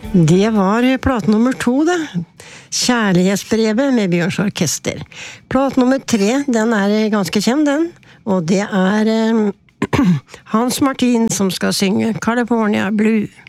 Det var plate nummer 2 det. Kjærlighetsbrevet med Bjørns Orkester. Plate nummer 3, den ganske kjent den. Og det Hans Martin som skal synge California Blue.